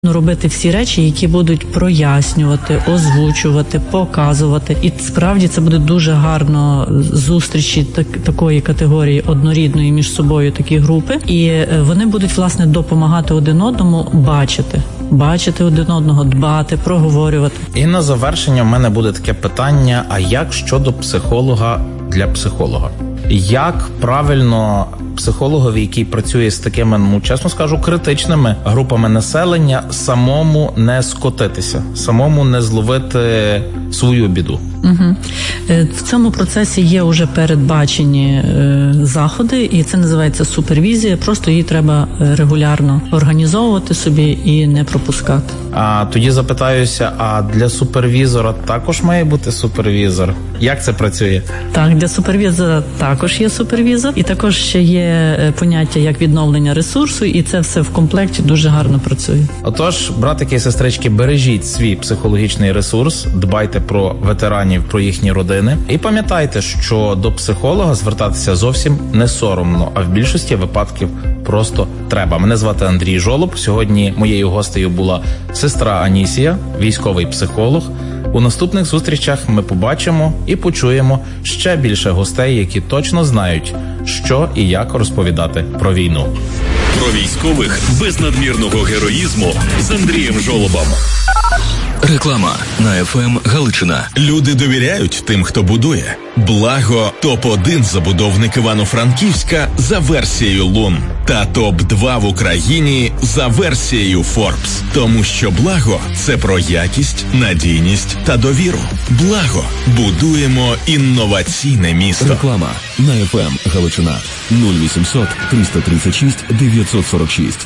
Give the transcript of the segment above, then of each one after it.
Робити всі речі, які будуть прояснювати, озвучувати, показувати. І справді це буде дуже гарно зустрічі такої категорії однорідної між собою такі групи. І вони будуть, власне, допомагати один одному бачити один одного, дбати, проговорювати. І на завершення в мене буде таке питання, а як щодо психолога для психолога? Як правильно психологові, який працює з такими, чесно скажу, критичними групами населення, самому не скотитися, самому не зловити свою біду? Угу. В цьому процесі є вже передбачені заходи, і це називається супервізія. Просто її треба регулярно організовувати собі і не пропускати. А тоді запитаюся, а для супервізора також має бути супервізор? Як це працює? Так, для супервізора також є супервізор, і також ще є поняття як відновлення ресурсу, і це все в комплекті дуже гарно працює. Отож, братики і сестрички, бережіть свій психологічний ресурс, дбайте про ветеранів, про їхні родини. І пам'ятайте, що до психолога звертатися зовсім не соромно, а в більшості випадків просто треба. Мене звати Андрій Жолоб. Сьогодні моєю гостею була сестра Анісія, військовий психолог. У наступних зустрічах ми побачимо і почуємо ще більше гостей, які точно знають, що і як розповідати про війну. Про військових без надмірного героїзму з Андрієм Жолобом. Реклама на ФМ Галичина. Люди довіряють тим, хто будує. Благо топ-1 забудовник Івано-Франківська за версією Лун та топ-2 в Україні за версією Forbes. Тому що Благо – це про якість, надійність та довіру. Благо. Будуємо інноваційне місто. Реклама на ФМ Галичина 0800 336 946.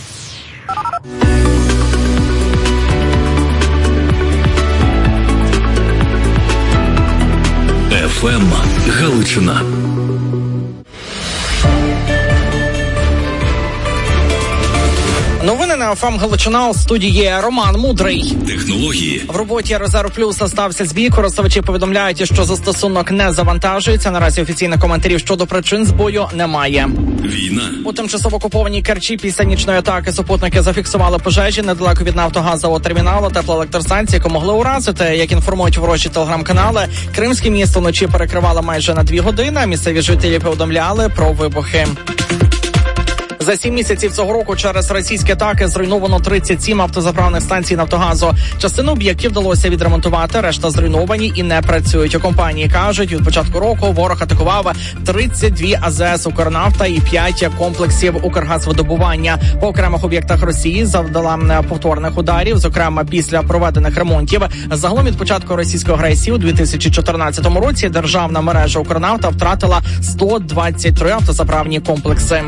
ФМ Галичина. Новини на ФМ Галичина. У студії Роман Мудрий. Технології. В роботі Резерв Плюс стався збій. Користувачі повідомляють, що застосунок не завантажується. Наразі офіційних коментарів щодо причин збою немає. Війна. У тимчасово окупованій Керчі після нічної атаки супутники зафіксували пожежі недалеко від нафтогазового терміналу, теплоелектростанції, яку могли уразити. Як інформують ворожі телеграм-канали, Кримське місто вночі перекривало майже на 2 години, а місцеві жителі повідомляли про вибухи. За 7 місяців цього року через російські атаки зруйновано 37 автозаправних станцій Нафтогазу. Частину об'єктів вдалося відремонтувати, решта зруйновані і не працюють. У компанії кажуть, від початку року ворог атакував 32 АЗС «Укрнафта» і 5 комплексів «Укргазвидобування». По окремих об'єктах Росії завдала повторних ударів, зокрема після проведених ремонтів. Загалом від початку російської агресії у 2014 році державна мережа «Укрнафта» втратила 123 автозаправні комплекси.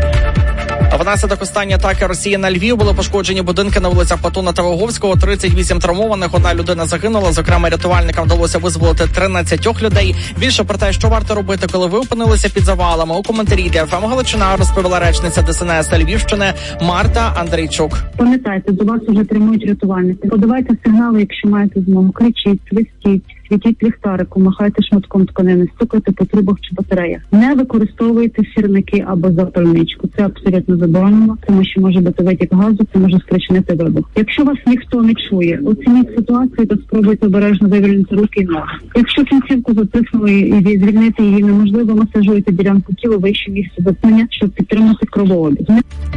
Внаслідок останньої атаки Росії на Львів були пошкоджені будинки на вулицях Платона та Виговського, 38 травмованих, 1 людина загинула. Зокрема, рятувальникам вдалося визволити 13 людей. Більше про те, що варто робити, коли ви опинилися під завалами, у коментарі для ФМ Галичина розповіла речниця ДСНС Львівщини Марта Андрійчук. Пам'ятайте, до вас вже прямують рятувальники. Подавайте сигнали, якщо маєте змогу. Кричіть, свистіть, світіть ліхтарику, махайте шматком тканини, стукайте по трубах чи батареях. Не використовуйте сірники або запальничку. Це абсолютно заборонено, тому що може бути витік газу, це може спричинити вибух. Якщо вас ніхто не чує, оцініть ситуацію та спробуйте обережно вивільнити руки і ноги. Якщо кінцівку затиснули і звільнити її неможливо, масажуйте ділянку тіла вище місця заткнення, щоб підтримати кровообіг.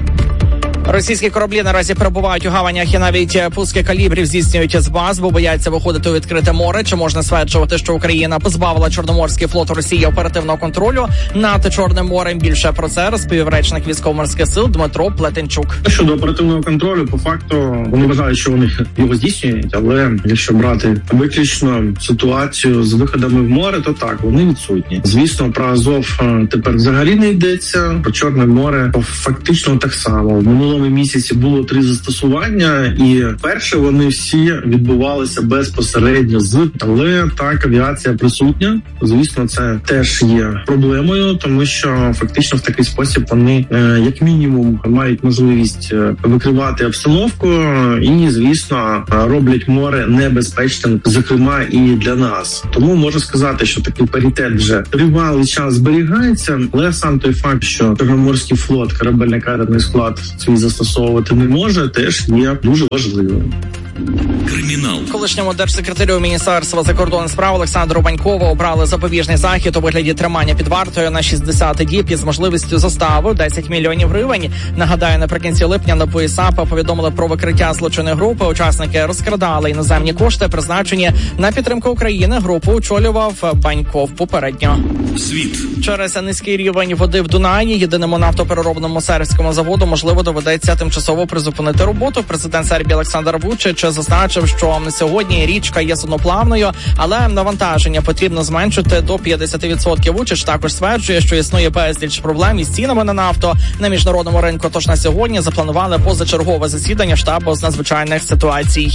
Російські кораблі наразі перебувають у гаванях і навіть пуски калібрів здійснюють з баз, бо бояться виходити у відкрите море. Чи можна стверджувати, що Україна позбавила Чорноморський флот Росії оперативного контролю над Чорним морем? Більше про це розповів речник військово-морських сил Дмитро Плетенчук. Щодо оперативного контролю, по факту вони вважають, що вони його здійснюють, але якщо брати виключно ситуацію з виходами в море, то так, вони відсутні. Звісно, про Азов тепер взагалі не йдеться, про Чорне море фактично так само. В минулому місяці було 3 застосування, і перше вони всі відбувалися безпосередньо але так, авіація присутня. Звісно, це теж є проблемою, тому що фактично в такий спосіб вони як мінімум мають можливість викривати обстановку і, звісно, роблять море небезпечним, зокрема і для нас. Тому можу сказати, що такий паритет вже тривалий час зберігається, але сам той факт, що Чорноморський флот, корабельно-каретний склад свій застосовувати не може, теж є дуже важливим. Кримінал. Колишньому держсекретарю Міністерства закордонних справ Олександру Банькову обрали запобіжний захід у вигляді тримання під вартою на 60 діб із можливістю застави 10 мільйонів гривень. Нагадаю, наприкінці липня на САП повідомили про викриття злочинної групи. Учасники розкрадали іноземні кошти, призначені на підтримку України. Групу очолював Баньков попередньо. Світ. Через низький рівень води в Дунаї єдиному нафтопереробному сербському заводу, можливо, доведеться тимчасово призупинити роботу. Президент Сербії Олександр Вучич зазначив, що сьогодні річка є судноплавною, але навантаження потрібно зменшити до 50%. Вучич також стверджує, що існує безліч проблем із цінами на нафту на міжнародному ринку. Тож на сьогодні запланували позачергове засідання штабу з надзвичайних ситуацій.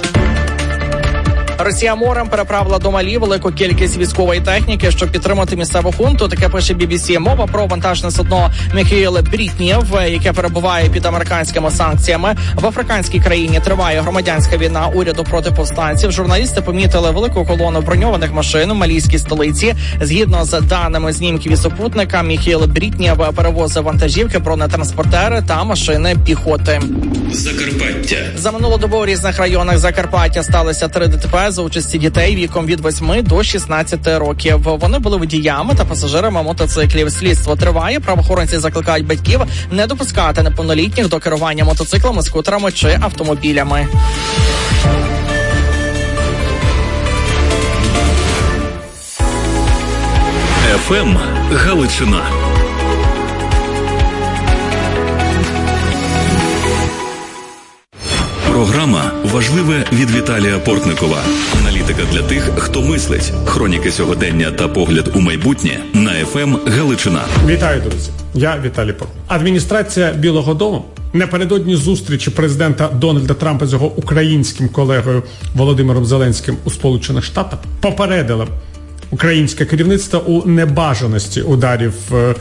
Росія морем переправила до Малі велику кількість військової техніки, щоб підтримати місцеву хунту. Таке пише BBC. Мова про вантажне судно Міхаїл Брітнєв, яке перебуває під американськими санкціями. В африканській країні триває громадянська війна уряду проти повстанців. Журналісти помітили велику колону броньованих машин у малійській столиці. Згідно з даними знімків із супутника, Міхаїл Брітнєв перевозив вантажівки, бронетранспортери та машини піхоти. Закарпаття. За минулу добу у різних районах Закарпаття сталися 3 ДТП за участі дітей віком від 8 до 16 років. Вони були водіями та пасажирами мотоциклів. Слідство триває. Правоохоронці закликають батьків не допускати неповнолітніх до керування мотоциклами, скутерами чи автомобілями. ФМ Галичина. Програма «Важливе» від Віталія Портникова. Аналітика для тих, хто мислить. Хроніки сьогодення та погляд у майбутнє на ФМ Галичина. Вітаю, друзі. Я Віталій Портников. Адміністрація Білого дому напередодні зустрічі президента Дональда Трампа з його українським колегою Володимиром Зеленським у Сполучених Штатах попередила українське керівництво у небажаності ударів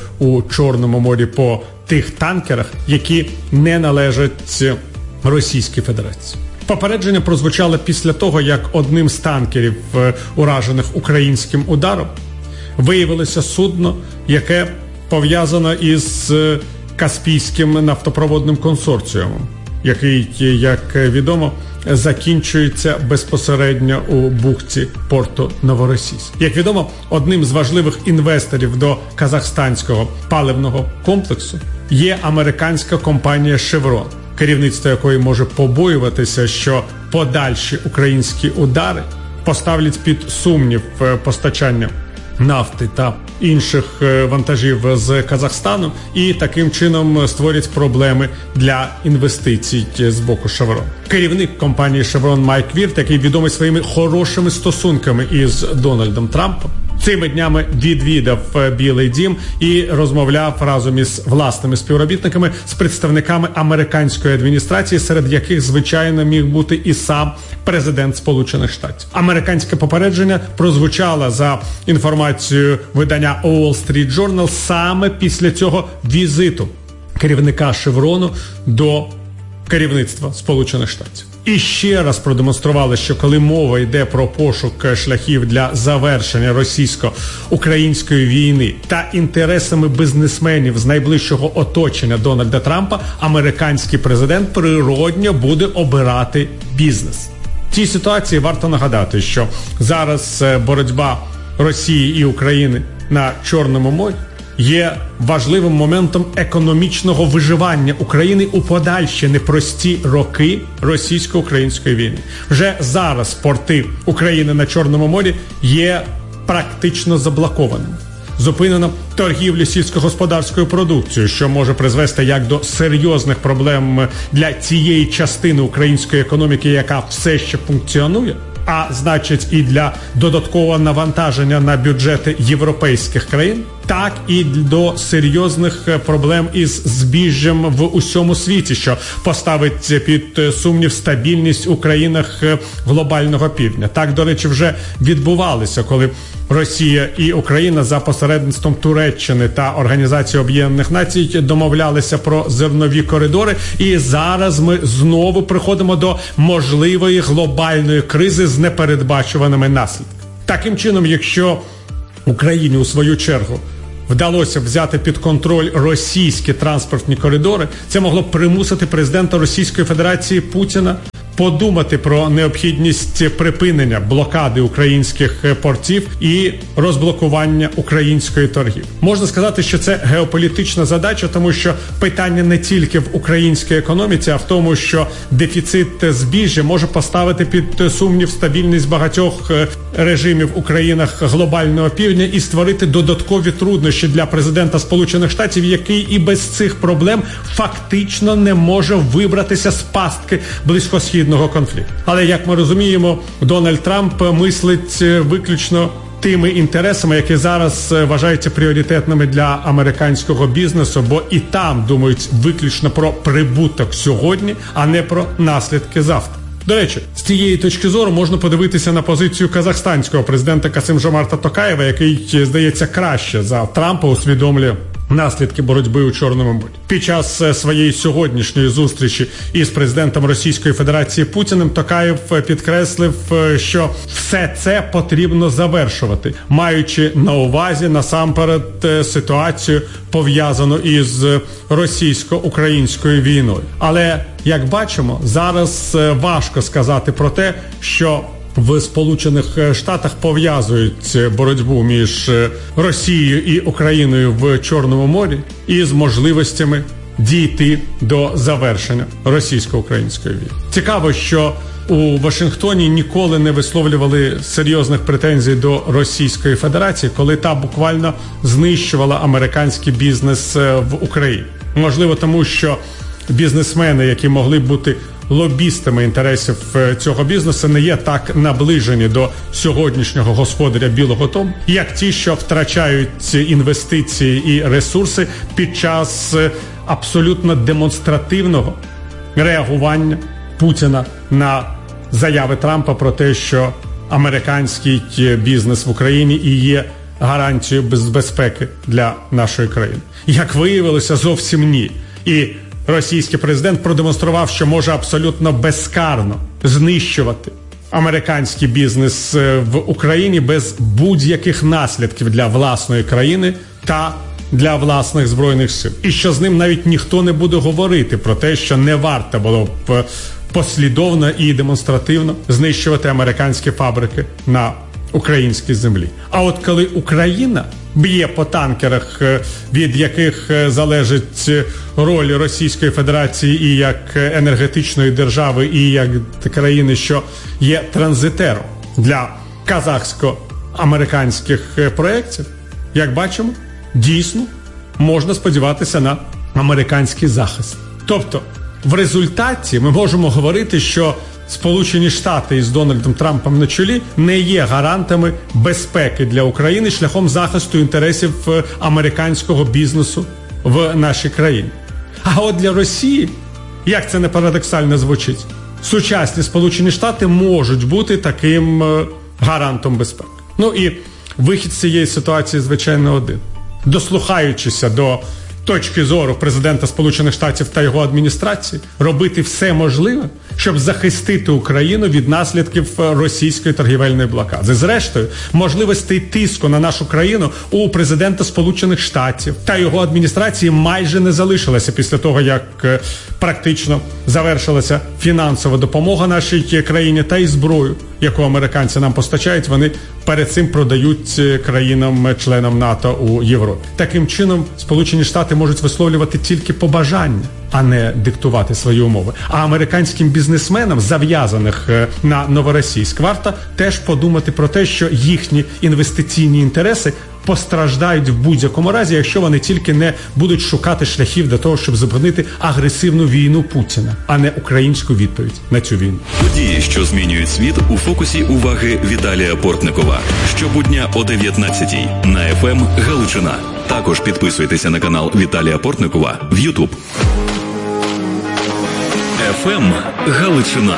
у Чорному морі по тих танкерах, які не належать Російській Федерації. Попередження прозвучало після того, як одним з танкерів, уражених українським ударом, виявилося судно, яке пов'язано із Каспійським нафтопроводним консорціумом, який, як відомо, закінчується безпосередньо у бухті порту Новоросійськ. Як відомо, одним з важливих інвесторів до казахстанського паливного комплексу є американська компанія Chevron, керівництво якої може побоюватися, що подальші українські удари поставлять під сумнів постачання нафти та інших вантажів з Казахстану і таким чином створять проблеми для інвестицій з боку Chevron. Керівник компанії Chevron Майк Вірт, який відомий своїми хорошими стосунками із Дональдом Трампом, цими днями відвідав Білий дім і розмовляв разом із власними співробітниками з представниками американської адміністрації, серед яких, звичайно, міг бути і сам президент Сполучених Штатів. Американське попередження прозвучало, за інформацією видання Wall Street Journal, саме після цього візиту керівника Шеврону до керівництва Сполучених Штатів. І ще раз продемонстрували, що коли мова йде про пошук шляхів для завершення російсько-української війни та інтересами бізнесменів з найближчого оточення Дональда Трампа, американський президент природньо буде обирати бізнес. В цій ситуації варто нагадати, що зараз боротьба Росії і України на Чорному морі є важливим моментом економічного виживання України у подальші непрості роки російсько-української війни. Вже зараз порти України на Чорному морі є практично заблокованими. Зупинено торгівлю сільськогосподарською продукцією, що може призвести як до серйозних проблем для цієї частини української економіки, яка все ще функціонує, а значить і для додаткового навантаження на бюджети європейських країн, так і до серйозних проблем із збіжжям в усьому світі, що поставить під сумнів стабільність у країнах глобального півдня. Так, до речі, вже відбувалося, коли Росія і Україна за посередництвом Туреччини та Організації Об'єднаних Націй домовлялися про зернові коридори, і зараз ми знову приходимо до можливої глобальної кризи з непередбачуваними наслідками. Таким чином, якщо Україні у свою чергу вдалося взяти під контроль російські транспортні коридори, це могло примусити президента Російської Федерації Путіна подумати про необхідність припинення блокади українських портів і розблокування української торгівлі. Можна сказати, що це геополітична задача, тому що питання не тільки в українській економіці, а в тому, що дефіцит збіжжя може поставити під сумнів стабільність багатьох режимів у країнах глобального півдня і створити додаткові труднощі для президента Сполучених Штатів, який і без цих проблем фактично не може вибратися з пастки близькосхідного конфлікту. Але, як ми розуміємо, Дональд Трамп мислить виключно тими інтересами, які зараз вважаються пріоритетними для американського бізнесу, бо і там думають виключно про прибуток сьогодні, а не про наслідки завтра. До речі, з цієї точки зору можна подивитися на позицію казахстанського президента Касим-Жомарта Токаєва, який, здається, краще за Трампа усвідомлює наслідки боротьби у Чорному морі. Під час своєї сьогоднішньої зустрічі із президентом Російської Федерації Путіним Токаєв підкреслив, що все це потрібно завершувати, маючи на увазі насамперед ситуацію, пов'язану із російсько-українською війною. Але, як бачимо, зараз важко сказати про те, що в Сполучених Штатах пов'язують боротьбу між Росією і Україною в Чорному морі із можливостями дійти до завершення російсько-української війни. Цікаво, що у Вашингтоні ніколи не висловлювали серйозних претензій до Російської Федерації, коли та буквально знищувала американський бізнес в Україні. Можливо, тому що бізнесмени, які могли б бути лобістами інтересів цього бізнесу, не є так наближені до сьогоднішнього господаря Білого дому, як ті, що втрачають інвестиції і ресурси під час абсолютно демонстративного реагування Путіна на заяви Трампа про те, що американський бізнес в Україні і є гарантією безпеки для нашої країни. Як виявилося, зовсім ні. І російський президент продемонстрував, що може абсолютно безкарно знищувати американський бізнес в Україні без будь-яких наслідків для власної країни та для власних збройних сил. І що з ним навіть ніхто не буде говорити про те, що не варто було б послідовно і демонстративно знищувати американські фабрики на українській землі. А от коли Україна б'є по танкерах, від яких залежить роль Російської Федерації і як енергетичної держави, і як країни, що є транзитером для казахсько-американських проєктів, як бачимо, дійсно можна сподіватися на американський захист. Тобто, в результаті ми можемо говорити, що Сполучені Штати із Дональдом Трампом на чолі не є гарантами безпеки для України шляхом захисту інтересів американського бізнесу в нашій країні. А от для Росії, як це не парадоксально звучить, сучасні Сполучені Штати можуть бути таким гарантом безпеки. Ну і вихід з цієї ситуації, звичайно, один. Дослухаючися до точки зору президента Сполучених Штатів та його адміністрації, робити все можливе, щоб захистити Україну від наслідків російської торгівельної блокади. Зрештою, можливостей тиску на нашу країну у президента Сполучених Штатів та його адміністрації майже не залишилося після того, як практично завершилася фінансова допомога нашій країні та і зброю, яку американці нам постачають, вони перед цим продають країнам-членам НАТО у Європі. Таким чином, Сполучені Штати можуть висловлювати тільки побажання, а не диктувати свої умови. А американським бізнесменам, зав'язаних на новоросійськ, варто теж подумати про те, що їхні інвестиційні інтереси постраждають в будь-якому разі, якщо вони тільки не будуть шукати шляхів для того, щоб зупинити агресивну війну Путіна, а не українську відповідь на цю війну. Події, що змінюють світ, у фокусі уваги Віталія Портникова. Щобудня о 19:00 на ФМ Галичина. Також підписуйтеся на канал Віталія Портникова в YouTube. ФМ Галичина.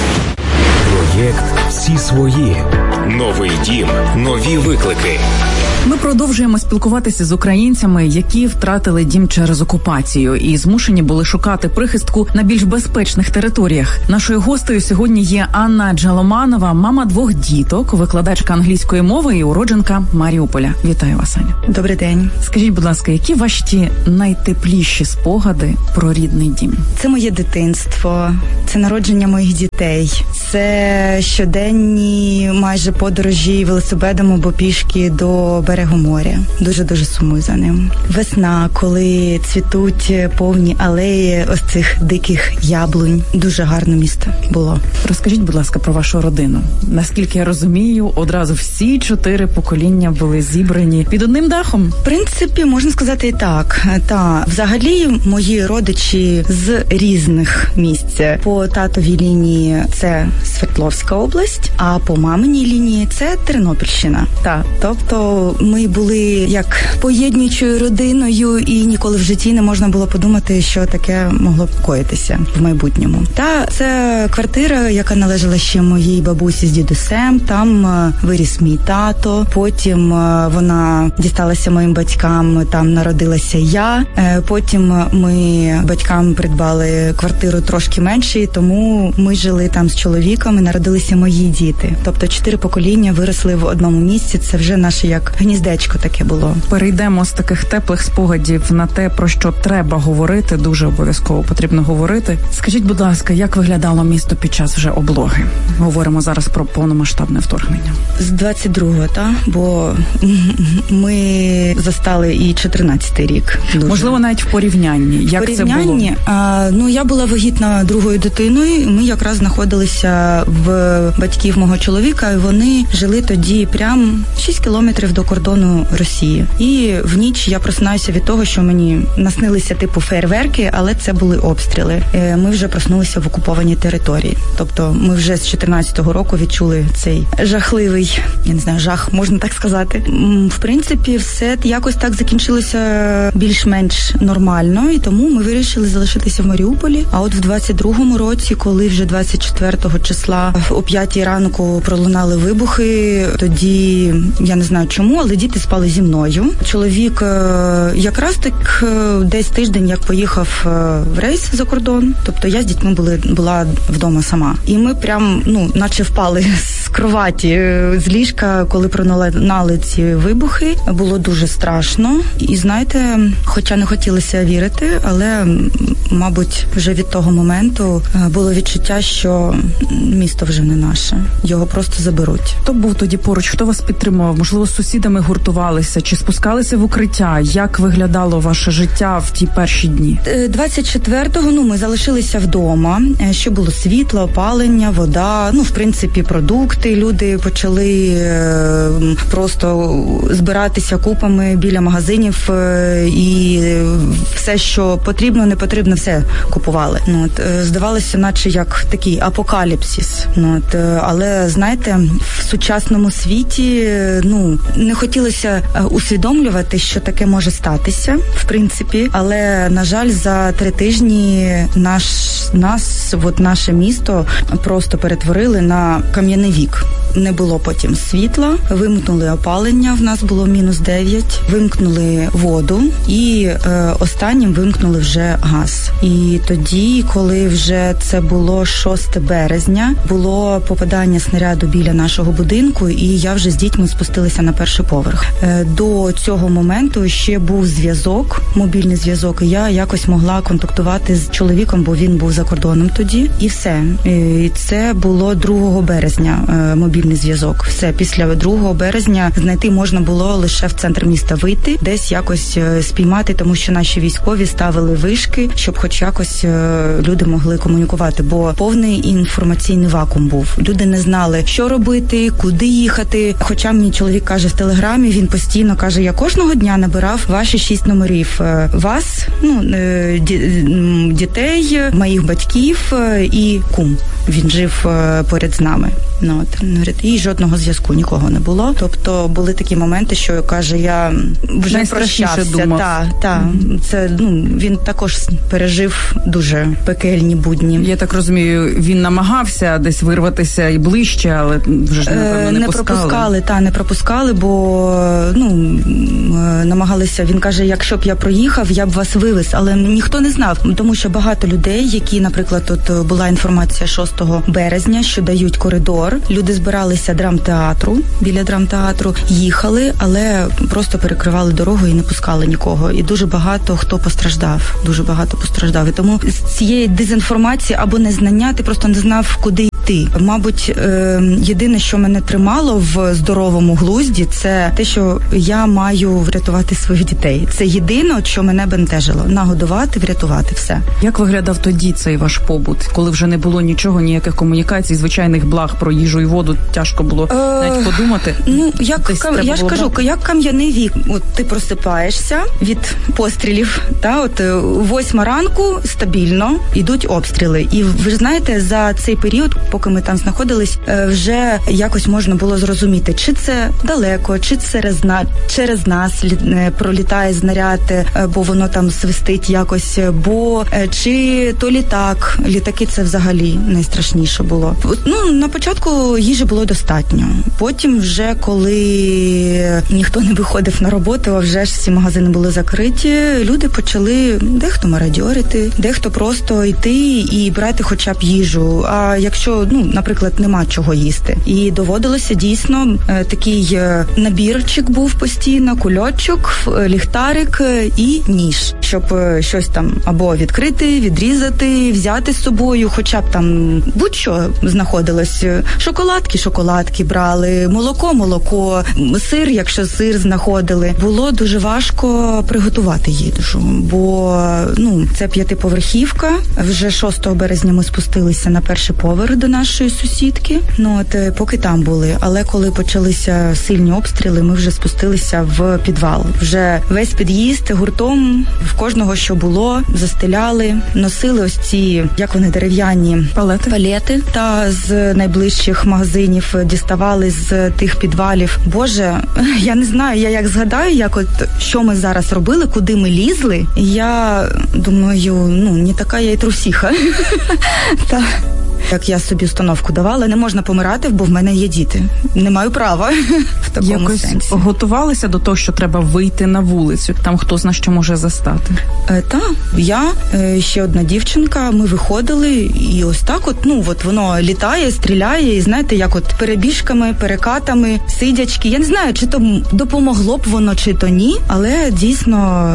Проєкт «Всі свої». Новий дім, нові виклики. Ми продовжуємо спілкуватися з українцями, які втратили дім через окупацію і змушені були шукати прихистку на більш безпечних територіях. Нашою гостею сьогодні є Анна Джаломанова, мама 2 діток, викладачка англійської мови і уродженка Маріуполя. Вітаю вас, Аня. Добрий день. Скажіть, будь ласка, які ваші найтепліші спогади про рідний дім? Це моє дитинство, це народження моїх дітей, це щоденні майже подорожі велосипедом або пішки до берегу моря. Дуже-дуже сумую за ним. Весна, коли цвітуть повні алеї ось цих диких яблунь. Дуже гарне місто було. Розкажіть, будь ласка, про вашу родину. Наскільки я розумію, одразу всі 4 покоління були зібрані під одним дахом? В принципі, можна сказати і так. Взагалі, мої родичі з різних місць. По татовій лінії це Свердловська область, а по маминій лінії це Тернопільщина. Тобто ми були як поєднуючою родиною, і ніколи в житті не можна було подумати, що таке могло б коїтися в майбутньому. Це квартира, яка належала ще моїй бабусі з дідусем. Там виріс мій тато. Потім вона дісталася моїм батькам. Там народилася я. Потім ми батькам придбали квартиру трошки менше, тому ми жили там з чоловіком і народилися мої діти. Тобто 4 покоління виросли в одному місці. Це вже наше як гніздечко таке було. Перейдемо з таких теплих спогадів на те, про що треба говорити, дуже обов'язково потрібно говорити. Скажіть, будь ласка, як виглядало місто під час вже облоги? Говоримо зараз про повномасштабне вторгнення. З 22-го, бо ми застали і 14-й рік. Дуже. Можливо, навіть в порівнянні. Як це було? Я була вагітна другою дитиною, і ми якраз знаходилися в батьків мого чоловіка, і вони жили тоді прямо 6 кілометрів до кордону Росії. І в ніч я просинаюся від того, що мені наснилися типу фейерверки, але це були обстріли. Ми вже проснулися в окупованій території. Тобто ми вже з 14-го року відчули цей жахливий, я не знаю, жах, можна так сказати. В принципі, все якось так закінчилося більш-менш нормально, і тому ми вирішили залишитися в Маріуполі. А от в 22-му році, коли вже 24-го числа о 5-й ранку пролунали вибухи, тоді, я не знаю чому, але діти спали зі мною. Чоловік якраз так десь тиждень, як поїхав в рейс за кордон, тобто я з дітьми була вдома сама. І ми прям, наче впали з кроваті, з ліжка, коли пролунали ці вибухи. Було дуже страшно. І знаєте, хоча не хотілося вірити, але, мабуть, вже від того моменту було відчуття, що місто вже не наше. Його просто заберуть. Хто був тоді поруч? Хто вас підтримував? Можливо, з сусідами гуртувалися? Чи спускалися в укриття? Як виглядало ваше життя в ті перші дні? 24-го, ми залишилися вдома. Ще було світло, опалення, вода, в принципі, продукти. Люди почали просто збиратися купами біля магазинів і все, що потрібно, не потрібно, все купували. Здавалося, наче як такий апокаліпсис. Але, знаєте, в сучасному світі, не хотілося усвідомлювати, що таке може статися, в принципі. Але, на жаль, за 3 тижні наше місто просто перетворили на кам'яний вік. Не було потім світла, вимкнули опалення, в нас було -9, вимкнули воду і останнім вимкнули вже газ. І тоді, коли вже це було 6 березня, було попадання снаряду біля нашого будинку, і я вже з дітьми спустилася на 1-й поверх. До цього моменту ще був зв'язок, мобільний зв'язок, і я якось могла контактувати з чоловіком, бо він був за кордоном тоді, і все. І це було 2 березня мобільний зв'язок. Все, після 2 березня знайти можна було лише в центр міста вийти, десь якось спіймати, тому що наші військові ставили вишки, щоб хоч якось люди могли комунікувати, бо повний інформаційний вакуум був. Люди не знали, що робити, куди їхати. Хоча мій чоловік каже в Телеграмі, він постійно каже, я кожного дня набирав ваші 6 номерів. Вас, дітей, моїх батьків і кум. Він жив поряд з нами. Ну, от, і жодного зв'язку нікого не було. Тобто були такі моменти, що каже, я вже прощався. Це він також пережив дуже пекельні будні. Я так розумію, він намагався десь вирватися і ближче, але вже ж напевно не пропускали, бо намагалися. Він каже, якщо б я проїхав, я б вас вивез, але ніхто не знав, тому що багато людей, які, наприклад, тут була інформація 6 березня, що дають коридор. Люди збиралися біля драмтеатру, їхали, але просто перекривали дорогу і не пускали нікого. І дуже багато хто постраждав. І тому з цієї дезінформації або незнання ти просто не знав, куди йти. Мабуть, єдине, що мене тримало в здоровому глузді, це те, що я маю врятувати своїх дітей. Це єдине, що мене бентежило. Нагодувати, врятувати, все. Як виглядав тоді цей ваш побут? Коли вже не було нічого, ніяких комунікацій, звичайних благ про їжу і воду, тяжко було навіть подумати? Я ж кажу, як кам'яний вік. От ти просипаєшся від пострілів, 8 ранку стабільно йдуть обстріли. І ви ж знаєте, за цей період, поки ми там знаходились, вже якось можна було зрозуміти, чи це далеко, чи це через нас пролітає снаряд, бо воно там свистить якось, бо чи то літак. Літаки це взагалі найстрашніше було. На початку їжі було достатньо. Потім вже, коли ніхто не виходив на роботу, а вже ж всі магазини були закриті, люди почали дехто мародьорити, дехто просто йти і брати хоча б їжу. А якщо, наприклад, нема чого їсти. І доводилося дійсно, такий набірчик був постійно, кульочок, ліхтарик і ніж, щоб щось там або відкрити, відрізати, взяти з собою, хоча б там будь-що знаходилось. Шоколадки брали, молоко, сир, якщо сир знаходили. Було дуже важко приготувати їжу, бо це 5-поверхівка. Вже 6 березня ми спустилися на перший поверх до нашої сусідки. Поки там були. Але коли почалися сильні обстріли, ми вже спустилися в підвал. Вже весь під'їзд гуртом, в кожного що було, застеляли, носили ось ці, як вони, дерев'яні палети та з найближчих магазинів діставали з тих підвалів. Боже, я не знаю, я як згадаю, що ми зараз робили, куди ми лізли, я думаю, не така я й трусіха. Як я собі установку давала, не можна помирати, бо в мене є діти. Не маю права в такому сенсі. Готувалися до того, що треба вийти на вулицю? Там хто зна, що може застати? Так, я, ще одна дівчинка, ми виходили, і ось так воно літає, стріляє, і знаєте, як перебіжками, перекатами, сидячки. Я не знаю, чи то допомогло б воно, чи то ні, але дійсно,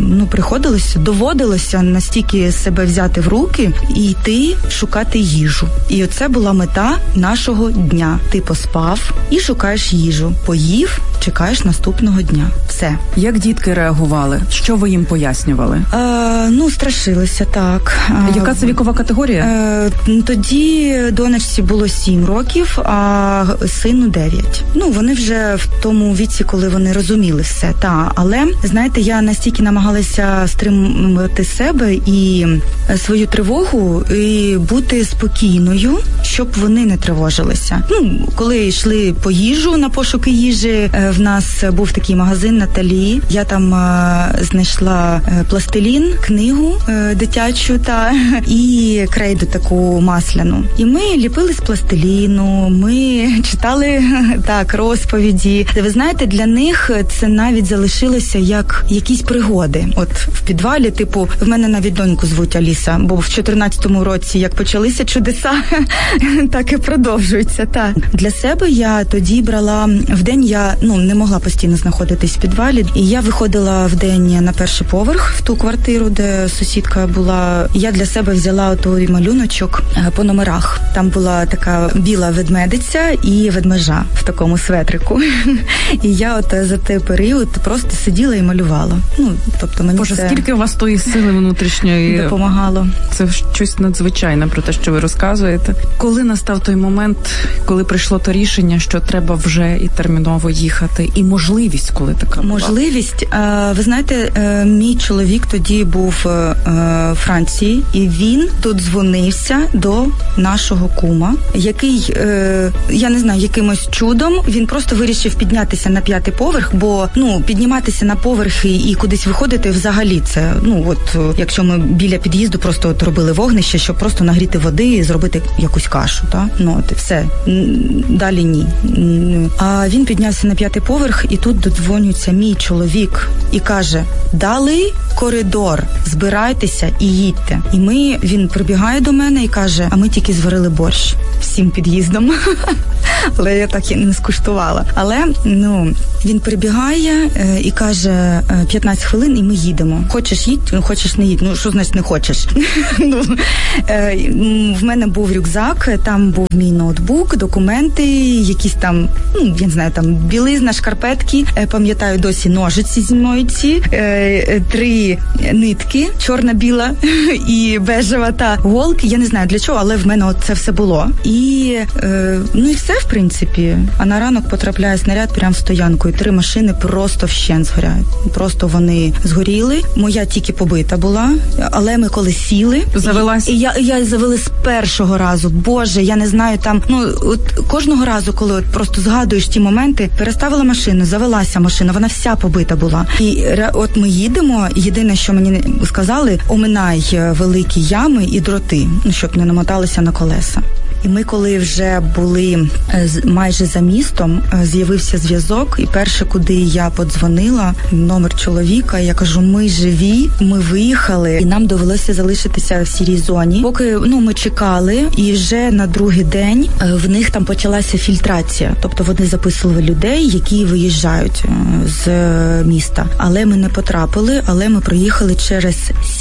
доводилося настільки себе взяти в руки і йти шукати їжу. І оце була мета нашого дня. Ти поспав і шукаєш їжу. Поїв, чекаєш наступного дня. Все. Як дітки реагували? Що ви їм пояснювали? Страшилися, так. Яка це вікова категорія? Тоді донечці було 7 років, а сину 9. Вони вже в тому віці, коли вони розуміли все. Але, знаєте, я настільки намагалася стримувати себе і свою тривогу, і бути спокійною, щоб вони не тривожилися. Коли йшли по їжу, на пошуки їжі, в нас був такий магазин Наталі. Я там знайшла пластилін, книгу дитячу і крейду таку масляну. І ми ліпили з пластиліну, ми читали розповіді. Ви знаєте, для них це навіть залишилося як якісь пригоди. От в підвалі, в мене навіть доньку звуть Аліса, бо в 14-му році, як почалися чудеса, так і продовжуються. Для себе я тоді брала, вдень я не могла постійно знаходитись в підвалі, і я виходила вдень на перший поверх в ту квартиру, де сусідка була. Я для себе взяла той малюночок по номерах. Там була така біла ведмедиця і ведмежа в такому светрику. І я за той період просто сиділа і малювала. Тобто мені Боже, скільки у вас тої сили внутрішньої допомагало. Це щось надзвичайне про те, що ви розказуєте. Коли настав той момент, коли прийшло то рішення, що треба вже і терміново їхати? виїхати, і можливість, коли така була? Можливість, ви знаєте, мій чоловік тоді був в Франції, і він додзвонився до нашого кума, який, я не знаю, якимось чудом, він просто вирішив піднятися на 5-й поверх, бо, підніматися на поверхи і кудись виходити взагалі це, якщо ми біля під'їзду просто робили вогнище, щоб просто нагріти води і зробити якусь кашу, так? Все. Далі ні. А він піднявся на 5-й поверх, і тут додзвонюється мій чоловік і каже: дали коридор, збирайтеся і їдьте. І він прибігає до мене і каже: а ми тільки зварили борщ всім під'їздом. Але я так і не скуштувала. Але, він прибігає і каже: 15 хвилин і ми їдемо. Хочеш їдь, хочеш не їдь. Що значить не хочеш? В мене був рюкзак, там був мій ноутбук, документи, якісь там, я не знаю, там білизна, шкарпетки, пам'ятаю досі ножиці зі мною ці, 3 нитки, чорна-біла і бежева та голки. Я не знаю для чого, але в мене це все було. І все, в принципі. А на ранок потрапляє снаряд прямо в стоянку, і 3 машини просто вщент згоряють. Просто вони згоріли. Моя тільки побита була, але ми коли сіли... Завелась? І я завели з першого разу. Боже, я не знаю, там... кожного разу, коли просто згадуєш ті моменти, переставила машину, завелася машина, вона вся побита була. І от ми їдемо, єдине, що мені сказали: оминай великі ями і дроти, щоб не намоталися на колеса. І ми, коли вже були майже за містом, з'явився зв'язок, і перше, куди я подзвонила, номер чоловіка, я кажу: ми живі, ми виїхали, і нам довелося залишитися в сірій зоні. Поки, ми чекали, і вже на другий день в них там почалася фільтрація. Тобто вони записували людей, які виїжджають з міста. Але ми не потрапили, але ми проїхали через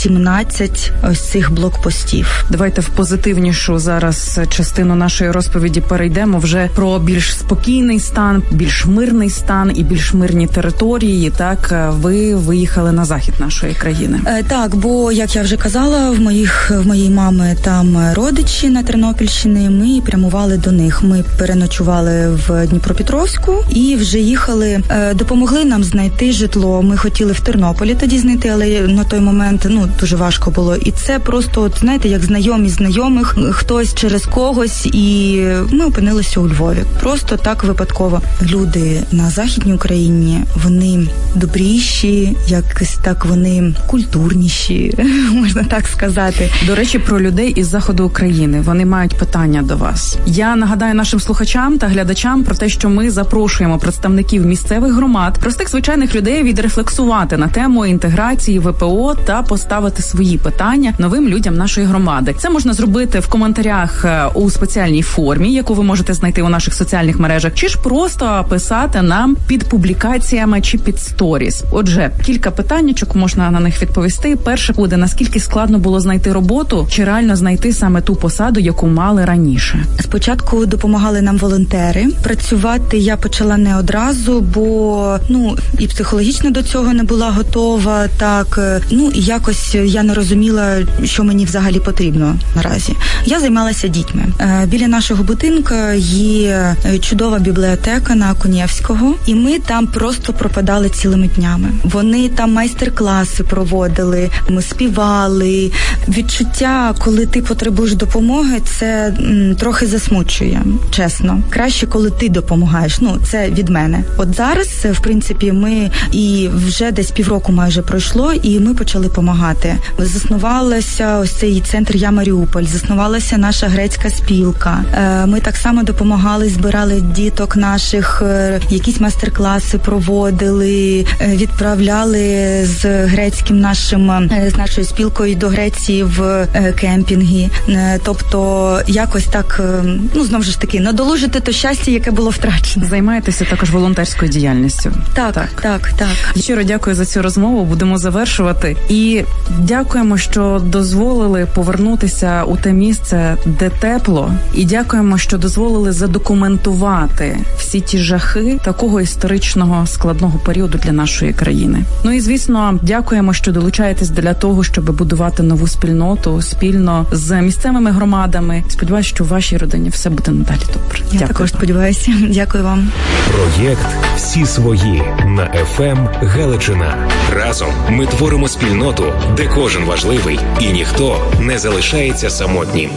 17 ось цих блокпостів. Давайте в позитивнішу зараз частину нашої розповіді перейдемо вже про більш спокійний стан, більш мирний стан і більш мирні території. Так, ви виїхали на захід нашої країни. Так, бо, як я вже казала, в моїй мами там родичі на Тернопільщині, ми прямували до них. Ми переночували в Дніпропетровську і вже їхали, допомогли нам знайти житло. Ми хотіли в Тернополі тоді знайти, але на той момент, дуже важко було. І це просто, знаєте, як знайомі знайомих, хтось через когось, і ми опинилися у Львові. Просто так випадково. Люди на Західній Україні, вони добріші, якось так вони культурніші, можна так сказати. До речі, про людей із заходу України. Вони мають питання до вас. Я нагадаю нашим слухачам та глядачам про те, що ми запрошуємо представників місцевих громад, простих звичайних людей відрефлексувати на тему інтеграції ВПО та поставити свої питання новим людям нашої громади. Це можна зробити в коментарях у спеціальній формі, яку ви можете знайти у наших соціальних мережах, чи ж просто писати нам під публікаціями чи під сторіс. Отже, кілька питаннячок, можна на них відповісти. Перше буде: наскільки складно було знайти роботу, чи реально знайти саме ту посаду, яку мали раніше? Спочатку допомагали нам волонтери. Працювати я почала не одразу, бо, і психологічно до цього не була готова, так, і якось я не розуміла, що мені взагалі потрібно наразі. Я займалася дітьми. Біля нашого будинку є чудова бібліотека на Конєвського, і ми там просто пропадали цілими днями. Вони там майстер-класи проводили, ми співали. Відчуття, коли ти потребуєш допомоги, це трохи засмучує, чесно. Краще, коли ти допомагаєш. Це від мене. От зараз, в принципі, ми і вже десь півроку майже пройшло, і ми почали допомагати. Заснувалася ось цей центр «Я Маріуполь», заснувалася наша грецька спілка. Ми так само допомагали, збирали діток наших, якісь майстер-класи проводили, відправляли з грецьким з нашою спілкою до Греції в кемпінги. Тобто якось так, знову ж таки, надолужити то щастя, яке було втрачено. Займаєтеся також волонтерською діяльністю. Так. Щиро дякую за цю розмову. Будемо завершувати. І дякуємо, що дозволили повернутися у те місце, де тепло, було. І дякуємо, що дозволили задокументувати всі ті жахи такого історичного складного періоду для нашої країни. Ну і, звісно, дякуємо, що долучаєтесь для того, щоб будувати нову спільноту спільно з місцевими громадами. Сподіваюся, що у вашій родині все буде надалі добре. Я також сподіваюся. Дякую вам. Проєкт «Всі свої» на ФМ Галичина. Разом ми творимо спільноту, де кожен важливий і ніхто не залишається самотнім.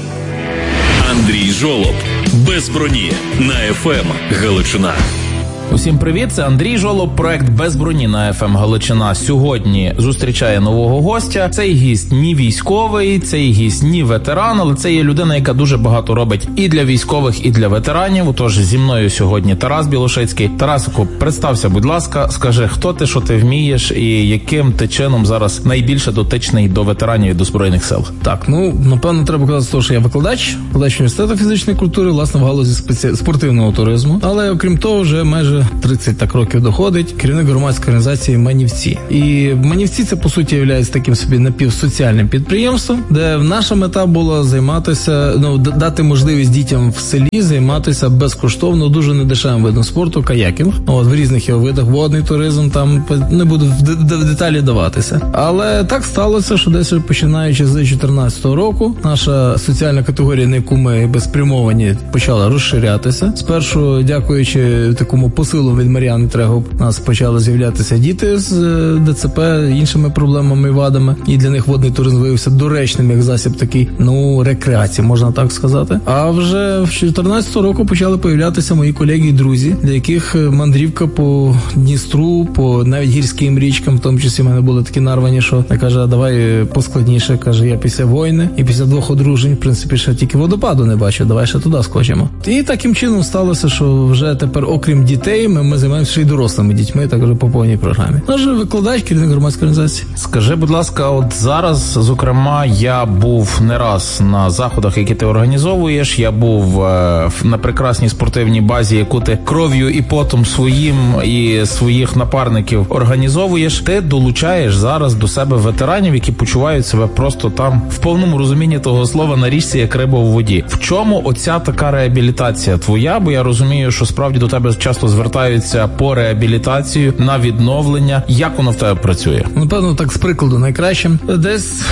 Андрій Жолоб. Без броні на ФМ Галичина. Усім привіт, це Андрій Жолоб, проект «Без броні» на ФМ Галичина. Сьогодні зустрічає нового гостя. Цей гість ні військовий, цей гість ні ветеран, але це є людина, яка дуже багато робить і для військових, і для ветеранів. Отож, зі мною сьогодні Тарас Білошицький. Тарасику, представся, будь ласка, скажи, хто ти, що ти вмієш і яким ти чином зараз найбільше дотичний до ветеранів і до Збройних сил? Так, напевно, треба казати, що я викладач університету фізичної культури, власне, в галузі спортивного туризму. Але, окрім того, вже майже 30 так років доходить, керівник громадської організації «Манівці». І «Манівці» це, по суті, є таким собі напівсоціальним підприємством, де наша мета була займатися, дати можливість дітям в селі займатися безкоштовно, дуже недешевим видом спорту, каякінг. В різних його видах, водний туризм, там не буду в деталі даватися. Але так сталося, що десь починаючи з 2014 року, наша соціальна категорія, на яку ми безпрямовані, почала розширятися. Спершу, дякуючи такому посилу від Мар'яни Трегуб, у нас почали з'являтися діти з ДЦП, іншими проблемами і вадами. І для них водний туризм виявився доречним як засіб такий, рекреації, можна так сказати. А вже в 2014 року почали появлятися мої колеги і друзі, для яких мандрівка по Дністру, по навіть гірським річкам, в тому числі в мене були такі нарвані, що я каже, давай поскладніше, каже, я після війни і після 2 одружень, в принципі, ще тільки водопаду не бачу, давай ще туди скочимо. І таким чином сталося, що вже тепер, окрім дітей, ми займаємося ще й дорослими дітьми, так вже по повній програмі. Вже викладач, керівник громадської організації. Скажи, будь ласка, от зараз, зокрема, я був не раз на заходах, які ти організовуєш, я був на прекрасній спортивній базі, яку ти кров'ю і потом своїм і своїх напарників організовуєш. Ти долучаєш зараз до себе ветеранів, які почувають себе просто там, в повному розумінні того слова, на річці, як риба в воді. В чому оця така реабілітація твоя? Бо я розумію, що справді до тебе часто звертаються по реабілітацію, на відновлення. Як воно в тебе працює? Напевно, так з прикладу найкращим. Десь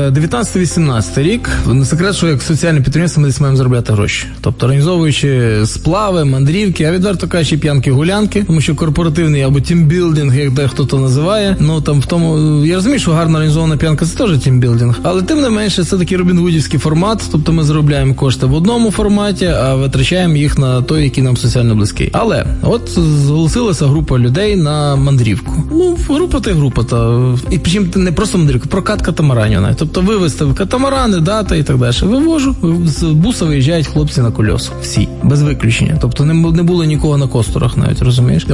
19-18 рік, не секрет, що як соціальне підприємство ми десь маємо заробляти гроші. Тобто, організовуючи сплави, мандрівки, а відверто кажучи, п'янки-гулянки, тому що корпоративний або тімбілдинг, як дехто то називає, там в тому, я розумію, що гарно організована п'янка, це теж тімбілдинг, але тим не менше, це такий робінгудівський формат, тобто ми заробляємо кошти в одному форматі, а витрачаємо їх на той, який нам соціально близький. Але от зголосилася група людей на мандрівку. Група, і причому не просто мандрівка, прокат катамаранів навіть. Тобто вивезти в катамарани, дата і так далі. Вивожу, з буса виїжджають хлопці на кольосу. Всі, без виключення. Тобто не було нікого на косторах навіть, розумієш?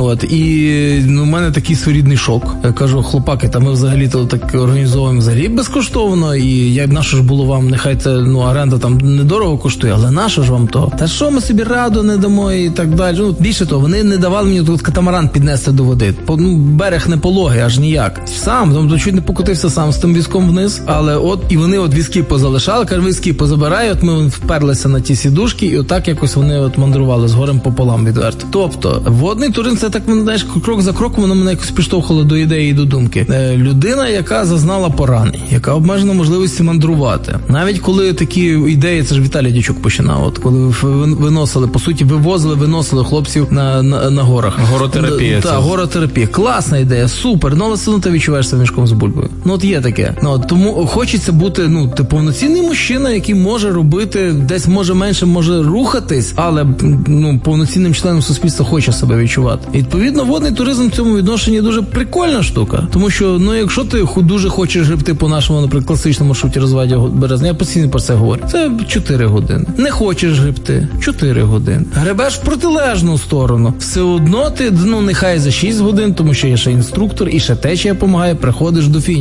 І у мене такий своєрідний шок. Я кажу, хлопаки, ми взагалі-то так організовуємо взагалі безкоштовно, і як наше ж було вам, нехай це, оренда там недорого коштує, але наше ж вам того. Та що ми собі раду не дамо і так далі. Більше того, вони не давали мені тут катамаран піднести до води. Берег не пологий, аж ніяк. Сам, чуть не покотився сам з тим візком вниз, але і вони візки позалишали, кажуть, візки позабирають, ми вперлися на ті сідушки, і отак якось вони мандрували з горем пополам відверто. Тобто, водний туризм, це так, знаєш, крок за кроком, воно мене якось підштовхало до ідеї і до думки. Людина, яка зазнала поранень, яка обмежена можливості мандрувати. Навіть коли такі ідеї, це ж Віталій Дячук починав, коли виносили, по суті, виносили хлопців на горах. Горотерапія. Так, горотерапія. Класна ідея, супер, але все одно ти відчуваєш себе мішком з бульбою. От є таке. Тому хочеться бути, ти повноцінний мужчина, який може робити, десь може менше, може рухатись, але, повноцінним членом суспільства хоче себе відчувати. І, відповідно, водний туризм в цьому відношенні дуже прикольна штука. Тому що, якщо ти дуже хочеш гребти по нашому, наприклад, класичному маршруті розваді Березня, я постійно про це говорю. Це 4 години. Не хочеш гребти, 4 години. Гребеш в протилежну сторону. Все одно ти, нехай за 6 годин, тому що є ще інструктор, і ще течія допомагає, приходиш до фінішу.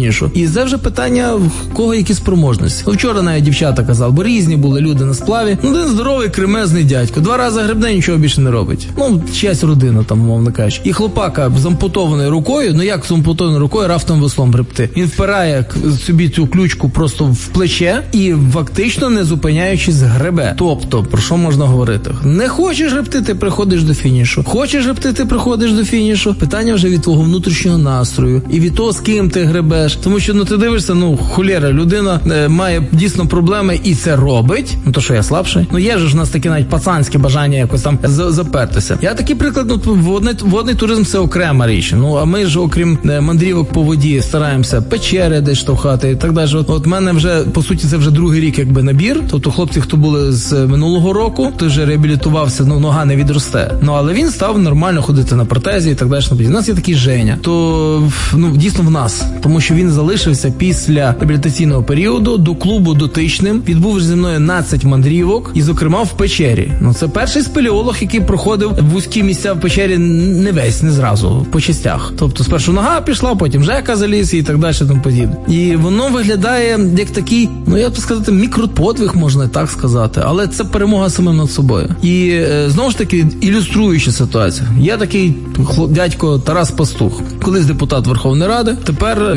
фінішу. І це вже питання, в кого які спроможності. Вчора навіть дівчата казали, бо різні були люди на сплаві. Один здоровий, кремезний дядько. 2 рази гребне, нічого більше не робить. Чиясь родина там, мовно кажучи. І хлопака з ампутованою рукою, як з ампутованою рукою рафтом веслом гребти. Він впирає собі цю ключку просто в плече і фактично не зупиняючись гребе. Тобто, про що можна говорити? Не хочеш гребти, ти приходиш до фінішу. Хочеш гребти, ти приходиш до фінішу. Питання вже від твого внутрішнього настрою і від того, з ким ти гребеш. Тому що, ти дивишся, холєра, людина має дійсно проблеми і це робить. То що я слабший? Є ж у нас таке навіть пацанське бажання якось там запертися. Я такий приклад, водний туризм це окрема річ. А ми ж, окрім мандрівок по воді, стараємося печери десь штовхати і так далі. От мене вже, по суті, це вже другий рік якби набір. Тобто хлопці, хто були з минулого року, той вже реабілітувався, нога не відросте. Але він став нормально ходити на протезі і так далі. У нас є такий Женя. То, дійсно в нас. Тому що він залишився після реабілітаційного періоду до клубу дотичним. Відбув зі мною 12 мандрівок і, зокрема, в печері. Це перший спелеолог, який проходив вузькі місця в печері не весь, не зразу, по частях. Тобто спершу нога пішла, потім Жека заліз і так далі, тому подібне. І воно виглядає як такий, я б сказати, мікроподвиг, можна так сказати, але це перемога самим над собою. І, знову ж таки, ілюструючи ситуацію. Я такий дядько Тарас Пастух, колись депутат Верховної Ради, тепер,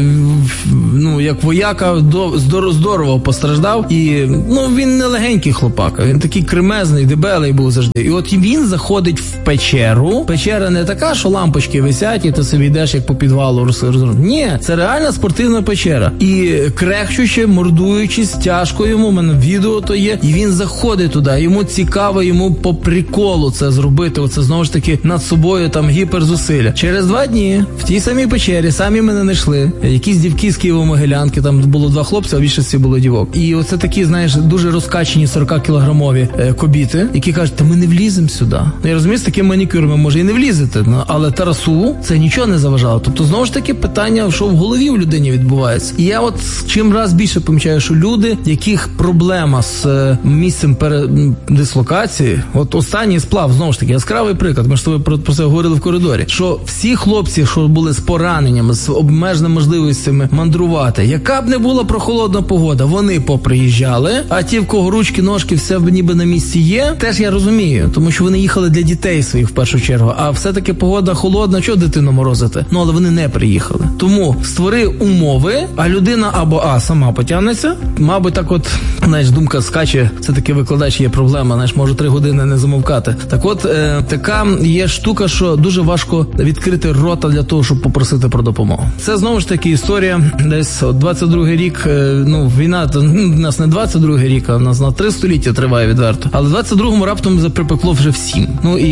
як вояка, здорово постраждав, і, він не легенький хлопака, він такий кремезний, дебелий був завжди. І от він заходить в печеру. Печера не така, що лампочки висять, і ти собі йдеш як по підвалу. Ні, це реальна спортивна печера. І крехчучи, мордуючись, тяжко йому, у мене відео то є, і він заходить туди, йому цікаво, йому по приколу це зробити, оце знову ж таки над собою там гіперзусилля. Через 2 дні в тій самій печері самі мене знайшли, якісь дівки з Києво-Могилянки, там було 2 хлопці, а більшості було дівок. І оце такі, дуже розкачені 40-кілограмові кобіти, які кажуть, ми не вліземо сюди. Я розумію, з таким манікюром ви, може, і не влізете, але Тарасу це нічого не заважало. Тобто, знову ж таки, питання, що в голові у людині відбувається. І я чим раз більше помічаю, що люди, яких проблема з місцем дислокації, останній сплав, знову ж таки, яскравий приклад, ми ж про це говорили в коридорі, що всі хлопці, що були з пораненнями, з обмеженими можливостями мандрувати, яка б не була прохолодна погода, вони поприїжджали, а ті, в кого ручки, ножки, все ніби на місці є, теж я розумію, тому що вони їхали для дітей своїх в першу чергу, а все-таки погода холодна, чого дитину морозити? Але вони не приїхали. Тому створи умови, а людина або сама потягнеться, мабуть, так думка скаче, це таки викладач є проблема, може 3 години не замовкати. Так така є штука, що дуже важко відкрити рота для того, щоб попросити про допомогу. Це знову ж таки історія, десь 22-й рік, війна, у нас не 22-й рік, а у нас на 3 століття триває відверто. Але в 22-му раптом припекло вже всім.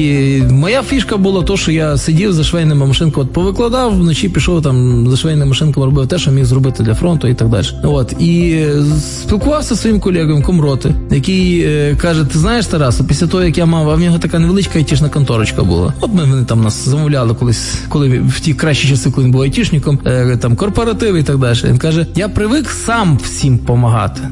І моя фішка була то, що я сидів за швейними машинками, повикладав, вночі пішов там за швейними машинками, робив те, що міг зробити для фронту і так далі. І спілкувався зі своїм колегою, комроти, який каже, ти знаєш, Тарас, після того, як я мав, а в нього така невеличка айтішна конторочка була. Вони там нас замовляли колись, коли в ті кращі часи, коли він був айтішником, там корпоративи і так далі. Він каже, я привик сам всім помагати.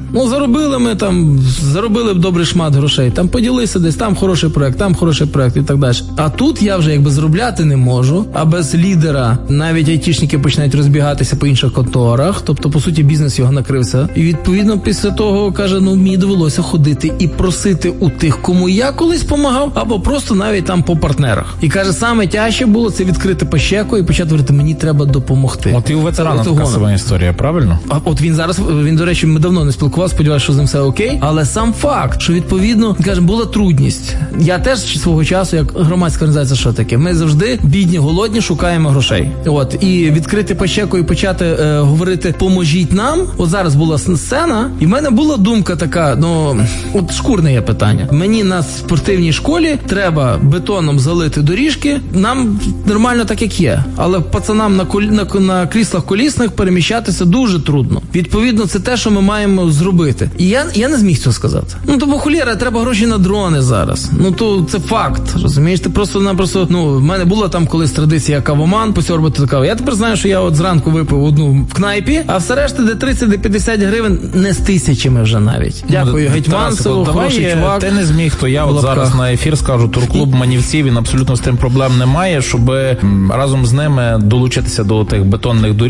Заробили б добрий шмат грошей, там поділися десь, там хороший проект і так далі. А тут я вже заробляти не можу, а без лідера навіть айтішники починають розбігатися по інших конторах, тобто, по суті, бізнес його накрився. І, відповідно, після того, каже, мені довелося ходити і просити у тих, кому я колись помагав, або просто навіть там по партнерах. І, каже, саме тяжче було це відкрити пащеку і почати говорити, мені треба допомогти. І у ветерана така сама історія, правильно? Він, до речі, ми давно не спілкувався, сподіваюся, що з ним все окей, але сам факт, що, відповідно, каже, була трудність. Я теж свого часу, як громадська організація, що таке? Ми завжди, бідні, голодні, шукаємо грошей. І відкрити пащеку і почати говорити, поможіть нам. Зараз була сцена, і в мене була думка така, шкурне є питання. Мені на спортивній школі треба бетоном залити доріжки, нам нормально так, як є. Але пацанам на кріслах колісних переміщатися дуже трудно. Відповідно, це те, що ми маємо зробити. І я не зміг цього сказати. Тому холєра, треба гроші на дрони зараз. То це факт, розумієш? Ти просто-напросто, в мене була там колись традиція кавоман, посьорбати каву. Я тепер знаю, що я зранку випив одну в кнайпі, а все решта, де 30-50 гривень, не з тисячами вже навіть. Дякую, Гетьманцеву, хороший чувак. Ти не зміг, то я зараз на ефір скажу, турклуб Манівці, він абсолютно з тим проблем не має, щоб разом з ними долучитися до тих бетонних доріжок, які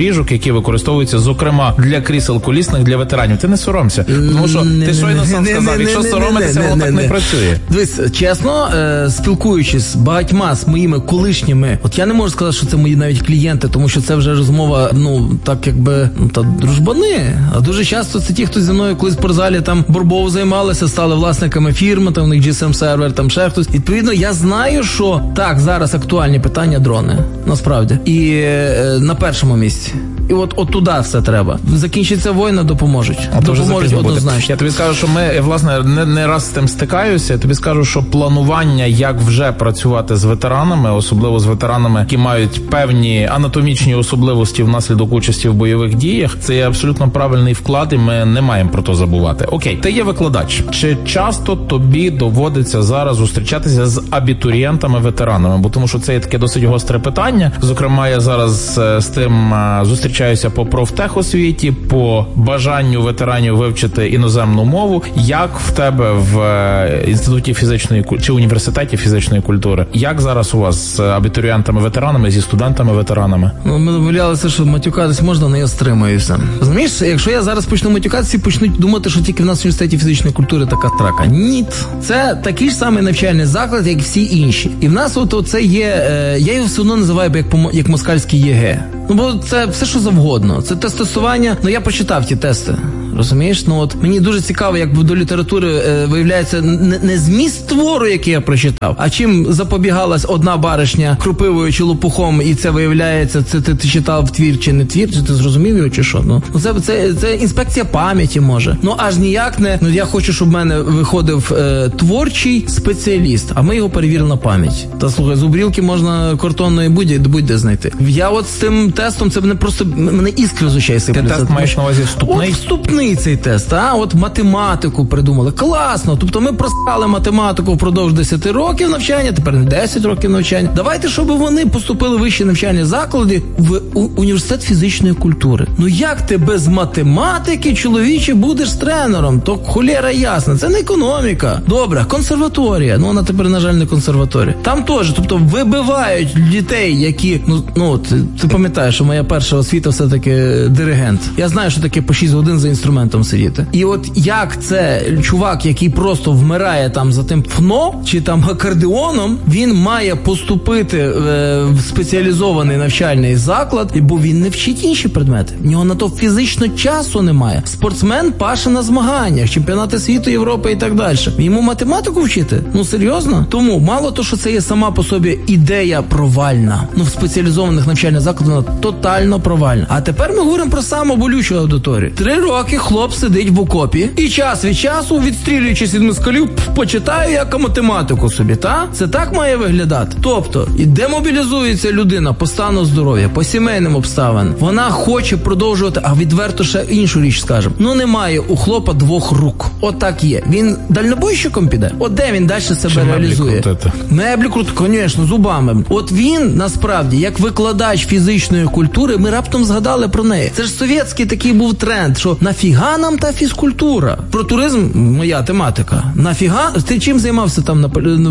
які використовуються, зокрема, для крісел колісних, для ветеранів. Ти не соромся. Тому що ти щойно сам сказав, якщо соромитися, воно так не працює. Дивись, чесно, спілкуючись з багатьма з моїми колишніми, от я не можу сказати, що це мої навіть клієнти, тому що це вже розмова, так якби, та дружбани. А дуже часто це ті, хто зі мною колись в спортзалі там борбово займалися, стали власниками фірми, там у них GSM-сервер, там ще хтось. Відповідно, я знаю, що так, зараз актуальні питання дрони, насправді. І на першому місці. І от туди все треба. Закінчиться війна, допоможуть. Допоможуть однозначно. Я тобі скажу, що ми, власне, не раз з тим стикаюся. Я тобі скажу, що планування, як вже працювати з ветеранами, особливо з ветеранами, які мають певні анатомічні особливості внаслідок участі в бойових діях, це є абсолютно правильний вклад, і ми не маємо про то забувати. Окей, ти є викладач. Чи часто тобі доводиться зараз зустрічатися з абітурієнтами-ветеранами? Бо тому що це є таке досить гостре питання. Зокрема, я зараз з тим зустрічаюся по профтехосвіті, по бажанню ветеранів вивчити іноземну мову. Як в тебе в інституті фізичної чи університеті фізичної культури? Як зараз у вас з абітурієнтами-ветеранами, зі студентами-ветеранами? Ми домовлялися, що матюкатись можна, але я стримаюся. Розумієш, якщо я зараз почну матюкатися, всі почнуть думати, що тільки в нас в університеті фізичної культури така трака. Ні. Це такий ж самий навчальний заклад, як всі інші. І в нас це є, я його все одно називаю як москальський ЄГЕ. Бо це все, що завгодно. Це тестування. Я прочитав ті тести. Розумієш? Мені дуже цікаво, як до літератури виявляється не зміст твору, який я прочитав, а чим запобігалась одна баришня кропивою чи лопухом, і це виявляється, це ти читав твір чи не твір, чи ти зрозумів його, чи що? Це інспекція пам'яті може. Аж ніяк не, я хочу, щоб в мене виходив творчий спеціаліст, а ми його перевірили на пам'ять. Та слухай, зубрілки можна картонної будь-де знайти. Я з цим тестом, це мене іскри з очей сипляться. Ти тест маєш на увазі вступний? Вступний цей тест, математику придумали. Класно. Тобто ми просрали математику впродовж 10 років навчання, тепер не 10 років навчання. Давайте, щоб вони поступили в вищі навчальні заклади в університет фізичної культури. Як ти без математики, чоловіче, будеш тренером? То холєра ясна. Це не економіка. Добре, консерваторія. Вона тепер, на жаль, не консерваторія. Там теж, тобто вибивають дітей, які, ти пам'ятаєш, що моя перша освіта все-таки диригент. Я знаю, що таке по 6 годин за інструментом сидіти. І як це чувак, який просто вмирає там за тим ФНО, чи там акордеоном, він має поступити в спеціалізований навчальний заклад, бо він не вчить інші предмети. В нього на то фізично часу немає. Спортсмен паше на змаганнях, чемпіонати світу, Європи і так далі. Йому математику вчити? Серйозно? Тому мало то, що це є сама по собі ідея провальна. В спеціалізованих навчальних закладах вона тотально провальна. А тепер ми говоримо про саму болючу аудиторію. 3 роки хлоп сидить в окопі і час від часу, відстрілюючись від москалів, почитає як математику собі, та? Це так має виглядати. Тобто, і демобілізується людина по стану здоров'я, по сімейним обставинам. Вона хоче продовжувати, а відверто ще іншу річ скажемо. Немає у хлопа 2 рук. Отак є. Він дальнобойщиком піде? Де він далі себе реалізує? Меблі крутити, звісно, зубами. Він, насправді, як викладач фізичної культури, ми раптом згадали про неї. Це ж совєтський такий був тренд, що нафіга нам та фізкультура? Про туризм моя тематика. Нафіга? Ти чим займався там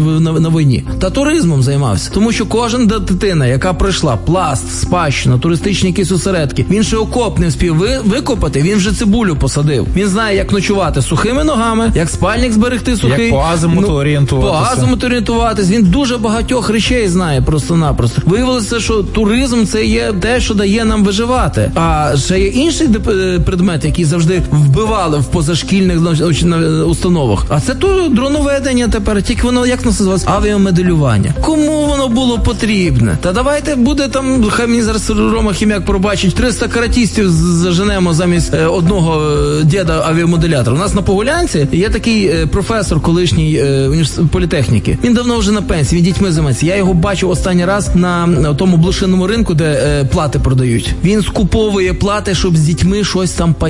на війні? Та туризмом займався. Тому що кожна дитина, яка пройшла пласт, спадщина, туристичні якісь осередки, він ще окоп не вспів викопати, він вже цибулю посадив. Він знає, як ночувати сухими ногами, як спальник зберегти сухий. Як по азимуту орієнтуватися. По азимуту орієнтуватись. Він дуже багатьох речей знає просто-напросто. Виявилося, що туризм це є те, що дає нам виживати. А ще є інший предмет, який завжди вбивали в позашкільних установах. А це то дроноведення тепер. Тільки воно, як називалось? Авіамоделювання. Кому воно було потрібне? Та давайте буде там, хай мені зараз Рома Хім'як пробачить, 300 каратістів заженемо замість одного діда авіамоделятора. У нас на Погулянці є такий професор колишній політехніки. Він давно вже на пенсії, він дітьми займається. Я його бачив останній раз на тому блошиному ринку, де плати продають. Він скуповує плати, щоб з дітьми щось там паяти.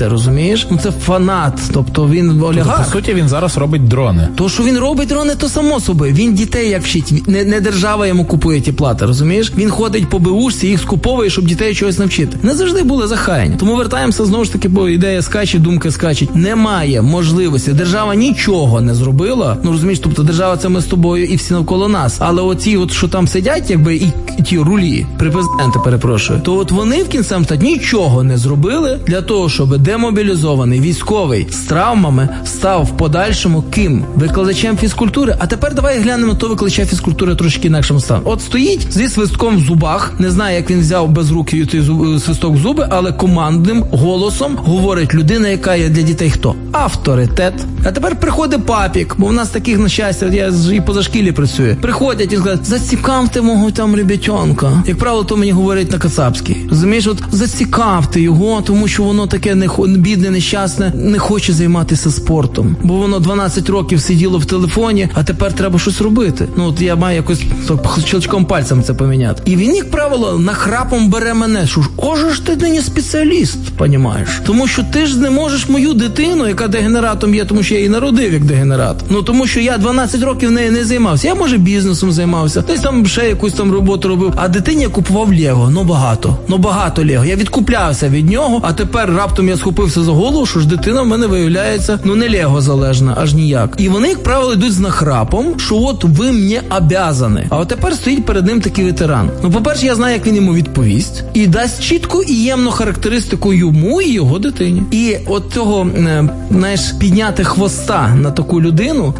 розумієш? Ну це фанат, тобто він олігарх. Тобто, по суті, він зараз робить дрони. То, що він робить дрони, то само собою. Він дітей як вчить, не держава йому купує ті плати, розумієш? Він ходить по БУшці, їх скуповує, щоб дітей чогось навчити. Не завжди були захаяні. Тому вертаємося знову ж таки, бо ідея скаче, думки скачуть. Немає можливості. Держава нічого не зробила. Ну, розумієш, тобто держава це ми з тобою і всі навколо нас. Але оці от, що там сидять, якби, і ті рулі, припизденти, перепрошую, то от вони в кінцем стать нічого не зробили для того, щоб демобілізований військовий з травмами став в подальшому ким? Викладачем фізкультури. А тепер давай глянемо то викладача фізкультури трошки інакшим станом. От стоїть зі свистком в зубах, не знаю, як він взяв без руки той свисток в зуби, але командним голосом говорить людина, яка є для дітей хто? Авторитет. А тепер приходить папік, бо в нас таких, на щастя, я і поза шкілі працюю. Приходять і кажуть, зацікавте мого там ребятенка. Як правило, то мені говорять на кацапській. Розумієш, от зацікавте його, тому що воно таке бідне, нещасне, не хоче займатися спортом. Бо воно 12 років сиділо в телефоні, а тепер треба щось робити. Ну, от я маю якось щелчком пальцем це поміняти. І він, як правило, нахрапом бере мене, що ж, оже ж ти не спеціаліст, понімаєш? Тому що ти ж не можеш мою дитину, яка дегенератом є, тому що я її народив як дегенерат. Ну, тому що я 12 років нею не займався. Я, може, бізнесом займався, десь там ще якусь там роботу робив. А дитині я купував Лего, багато Лего. Я відкуплявся від нього, а тепер раптом я схопився за голову, що ж дитина в мене виявляється, не Лего залежна, аж ніяк. І вони, як правило, йдуть з нахрапом, що от ви мені обязані. А от тепер стоїть перед ним такий ветеран. Ну, по-перше, я знаю, як він йому відповість. І дасть чітку і ємну характеристику йому і його дитині. І от цього, знаєш, підняти хвоста на таку людину,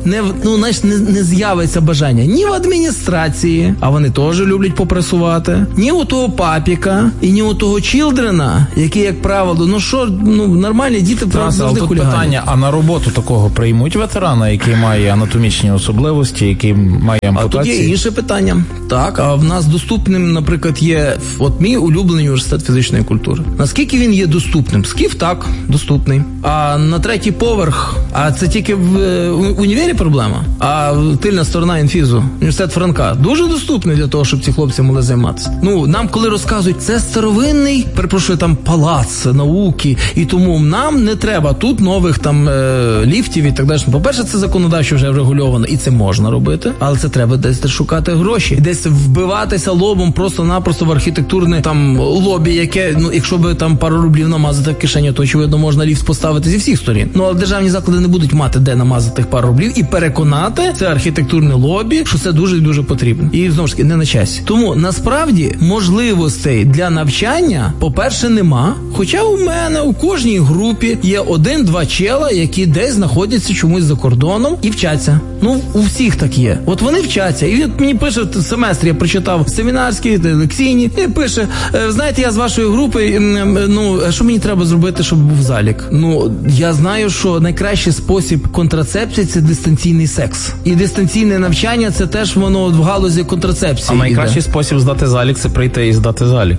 не з'явиться бажання ні в адміністрації, а вони теж люблять попресувати, ні у того папіка, і ні у того чілдрена, який, як правило, нормальні діти завжди хуліганять. Питання, а на роботу такого приймуть ветерана, який має анатомічні особливості, який має ампутації? А тут є інше питання. Так, а в нас доступним, наприклад, є от мій улюблений університет фізичної культури. Наскільки він є доступним? СКІФ так, доступний. А на третій поверх, а це тільки в універі проблема, а тильна сторона інфізу, університет Франка, дуже доступний для того, щоб ці хлопці могли займатися. Ну, нам коли розказують, це старовинний, перепрошую, там палац науки, і тому нам не треба тут нових там ліфтів і так далі. По-перше, це законодавчо вже врегульовано, і це можна робити, але це треба десь шукати гроші, десь вбиватися лобом просто-напросто в архітектурне там лобі, яке, якщо би там пару рублів намазати в кишені, то очевидно можна ліфт поставити зі всіх сторін. Ну, але державні заклади не будуть мати де намазати тих пару рублів і переконати це архітектурне лобі, що це дуже і дуже потрібно. І знову ж таки не на часі. Тому насправді можливостей для навчання, по-перше, нема. Хоча у мене у кожній групі є 1-2 чела, які десь знаходяться чомусь за кордоном і вчаться. Ну, у всіх так є. От вони вчаться. І він мені пише в семестрі, я прочитав семінарські, лекційні, і пише, знаєте, я з вашої групи, що мені треба зробити, щоб був залік? Ну, я знаю, що найкращий спосіб контрацепції – це дистанційний секс. І дистанційне навчання – це теж воно в галузі контрацепції. А найкращий спосіб здати залік – це прийти і здати залік.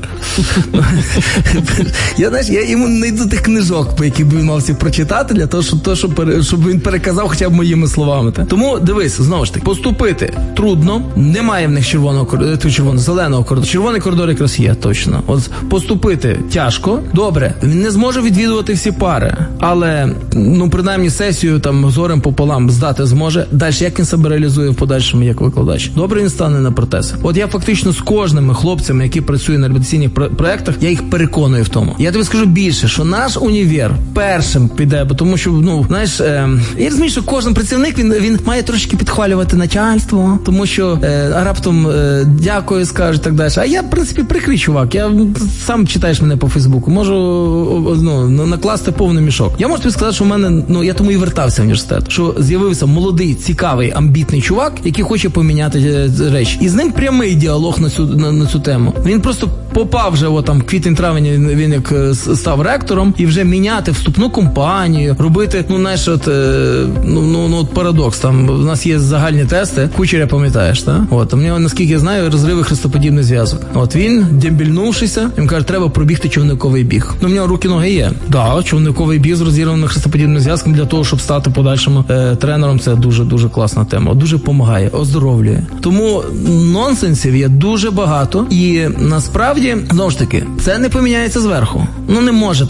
Я йому не йду тих книжок, по яких би він мав всі прочитати, для того, щоб він переказав хоча б моїми словами. Тому, дивись, знову ж таки, поступити трудно, немає в них зеленого коридору. Червоний коридор якраз є, точно. От поступити тяжко, добре, він не зможе відвідувати всі пари, але, принаймні сесію там зорем пополам здати зможе. Далі, як він себе реалізує в подальшому як викладач? Добре він стане на протези. От я фактично з кожними хлопцями, які працюють на реабілітаційних проєктах, я їх переконую в тому. Я тобі скажу більше, що наш універ першим піде, тому що, я розумію, що кожен працівник, він має трошки підхвалювати начальство, тому що раптом дякую скажуть, так далі. А я, в принципі, прикрий чувак. Я сам читаєш мене по Фейсбуку. Можу накласти повний мішок. Я можу тобі сказати, що в мене, я тому і вертався в університет, що з'явився молодий, цікавий, амбітний чувак, який хоче поміняти речі. І з ним прямий діалог на цю тему. Він просто попав вже, квітень-травень він як став ректором, і вже міняти вступну кампанію, робити, парадокс. Там у нас є загальні тести, Кучеря пам'ятаєш, так? От, у нього, наскільки я знаю, розриви хрестоподібний зв'язок. От він, дембільнувшися, він каже, треба пробігти човниковий біг. В нього руки-ноги є. Да, човниковий біг з розірваним хрестоподібним зв'язком для того, щоб стати подальшим тренером, це дуже-дуже класна тема. Дуже допомагає, оздоровлює. Тому нонсенсів є дуже багато, і насправді, знову ж таки, це не поміняється зверху. Не може так помінятися.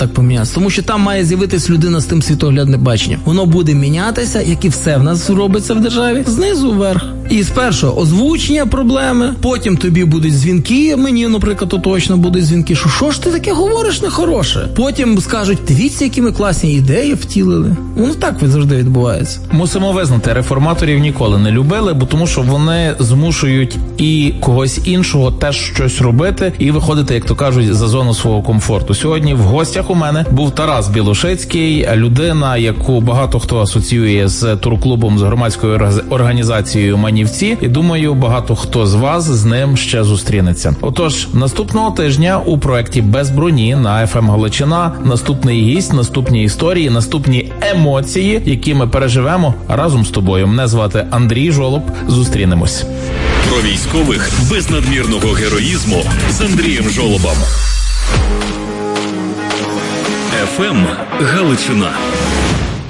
тому що там має з'явитись людина з тим світоглядним баченням. Воно буде мінятися, як і все в нас робиться в державі, знизу вверх. І спершу озвучення проблеми, потім тобі будуть дзвінки, мені, наприклад, то точно будуть дзвінки, що ж ти таке говориш нехороше? Потім скажуть, дивіться, які ми класні ідеї втілили. Воно так завжди відбувається. Мусимо визнати, реформаторів ніколи не любили, бо тому що вони змушують і когось іншого теж щось робити і виходити, як то кажуть, за зону свого комфорту. Сьогодні в гостях у мене був Тарас Білошицький, людина, яку багато хто асоціює з турклубом, з громадською організацією «Манівці», і думаю, багато хто з вас з ним ще зустрінеться. Отож, наступного тижня у проєкті «Без броні» на FM Галичина наступний гість, наступні історії, наступні емоції, які ми переживемо разом з тобою. Мене звати Андрій Жолоб. Зустрінемось. Про військових без надмірного героїзму з Андрієм Жолобом. FM Галичина.